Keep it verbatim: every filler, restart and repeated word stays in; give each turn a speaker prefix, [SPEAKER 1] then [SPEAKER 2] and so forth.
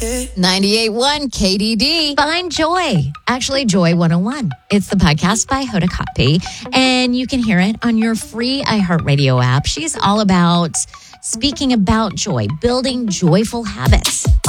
[SPEAKER 1] ninety-eight point one K D D. Find Joy. Actually, Joy one oh one. It's the podcast by Hoda Kotb, and you can hear it on your free iHeartRadio app. She's all about speaking about joy, building joyful habits.